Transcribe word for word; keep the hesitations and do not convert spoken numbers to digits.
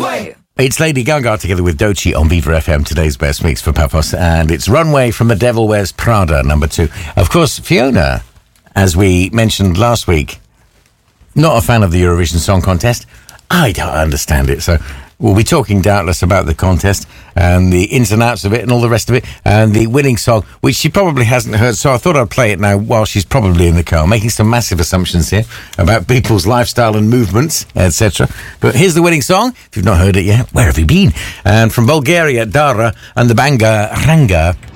Runway. It's Lady Gaga together with Doechii on Viva F M, today's best mix for Papos, and it's Runway from The Devil Wears Prada, number two. Of course, Fiona, as we mentioned last week, not a fan of the Eurovision Song Contest. I don't understand it, so we'll be talking doubtless about the contest and the ins and outs of it and all the rest of it, and the winning song, which she probably hasn't heard, so I thought I'd play it now while she's probably in the car, making some massive assumptions here about people's lifestyle and movements, et cetera. But here's the winning song. If you've not heard it yet, where have you been? And from Bulgaria, Dara and the Banga Ranga.